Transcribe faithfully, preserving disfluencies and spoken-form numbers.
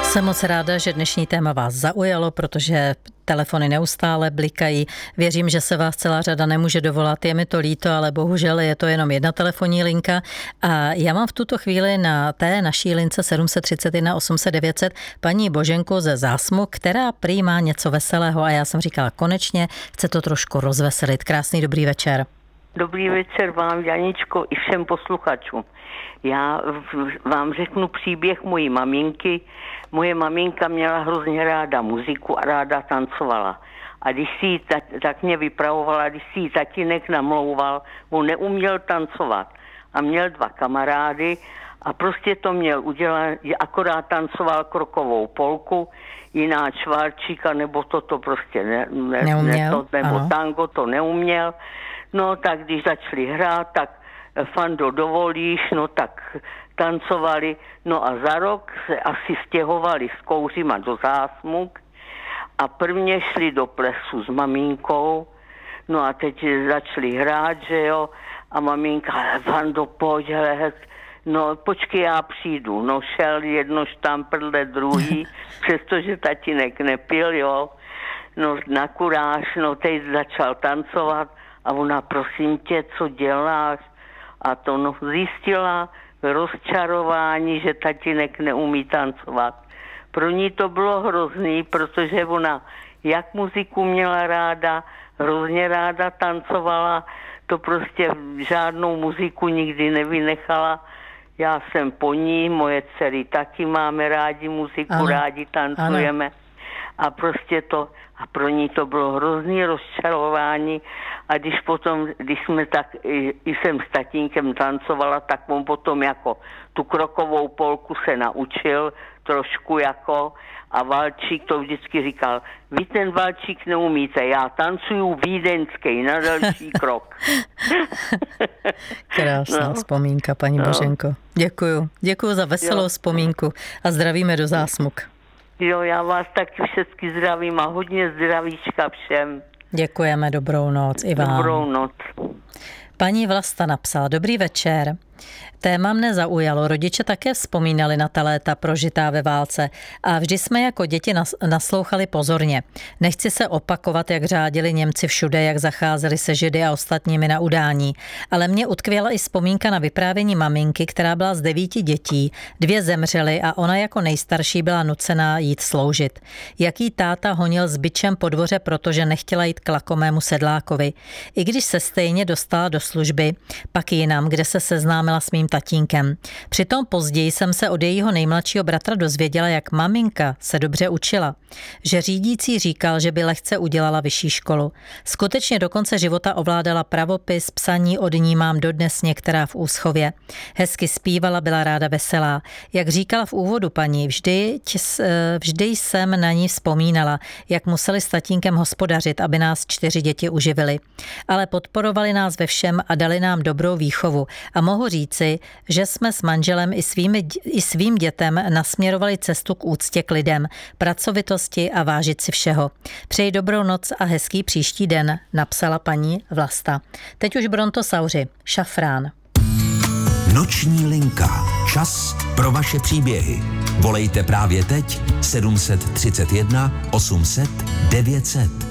Jsem moc ráda, že dnešní téma vás zaujalo, protože telefony neustále blikají. Věřím, že se vás celá řada nemůže dovolat. Je mi to líto, ale bohužel je to jenom jedna telefonní linka. A já mám v tuto chvíli na té naší lince sedm set třicet jedna osm set devět set paní Boženku ze Zásmu, která prý má něco veselého a já jsem říkala, konečně chce to trošku rozveselit. Krásný dobrý večer. Dobrý večer vám, Janičko, i všem posluchačům. Já vám řeknu příběh mojí maminky. Moje maminka měla hrozně ráda muziku a ráda tancovala. A když si ji, tak mě vypravovala, když si ji tatínek namlouval, on neuměl tancovat. A měl dva kamarády a prostě to měl udělat, akorát tancoval krokovou polku, jiná čvarčíka, nebo toto prostě ne, ne, neuměl, ne to, nebo ano. tango to neuměl. No tak když začali hrát, tak Fando, dovolíš, no tak tancovali, no a za rok se asi stěhovali s kouřima do Zásmu a prvně šli do plesu s maminkou, no a teď začali hrát, že jo, a maminka, Fando, pojď, hele, no počkej, já přijdu, no šel jedno štamprle, druhý, přestože tatínek nepil, jo, no na kuráž, no teď začal tancovat a ona, prosím tě, co děláš? A to no, zjistila rozčarování, že tatínek neumí tancovat. Pro ní to bylo hrozný, protože ona jak muziku měla ráda, hrozně ráda tancovala, to prostě žádnou muziku nikdy nevynechala. Já jsem po ní, moje dcery taky máme rádi muziku, ano. rádi tancujeme. Ano. A prostě to, a pro ní to bylo hrozný rozčarování. A když potom, když jsme tak, i, i jsem s tatínkem tancovala, tak on potom jako tu krokovou polku se naučil trošku jako a Valčík to vždycky říkal, vy ten Valčík neumíte, já tancuju vídeňský na další krok. Krásná no. vzpomínka, paní no. Boženko. Děkuju. Děkuju za veselou jo. vzpomínku a zdravíme do Zásmuk. Jo, já vás taky všechny zdravím a hodně zdravíčka všem. Děkujeme, dobrou noc i vám. Dobrou noc. Paní Vlasta napsala, dobrý večer. Téma mne zaujalo. Rodiče také vzpomínali na ta léta prožitá ve válce a vždy jsme jako děti naslouchali pozorně. Nechci se opakovat, jak řádili Němci všude, jak zacházeli se Židy a ostatními na udání, ale mě utkvěla i vzpomínka na vyprávění maminky, která byla z devíti dětí, dvě zemřely a ona jako nejstarší byla nucená jít sloužit. Jaký táta honil s bičem po dvoře, protože nechtěla jít k lakomému sedlákovi. I když se stejně dostala do služby, pak jinam, kde se seznámila s mým tatínkem. Přitom později jsem se od jejího nejmladšího bratra dozvěděla, jak maminka se dobře učila. Že řídící říkal, že by lehce udělala vyšší školu. Skutečně do konce života ovládala pravopis, psaní od ní mám dodnes některá v úschově. Hezky zpívala, byla ráda veselá. Jak říkala v úvodu paní, vždy, vždy jsem na ní vzpomínala, jak museli s tatínkem hospodařit, aby nás čtyři děti uživili. Ale podporovali nás ve všem a dali nám dobrou výchovu. A mohu říci, že jsme s manželem i, svými, i svým dětem nasměrovali cestu k úctě k lidem, pracovitosti a vážit si všeho. Přeji dobrou noc a hezký příští den, napsala paní Vlasta. Teď už Brontosauři, Šafrán. Noční linka. Čas pro vaše příběhy. Volejte právě teď sedm set třicet jedna osm set devět set.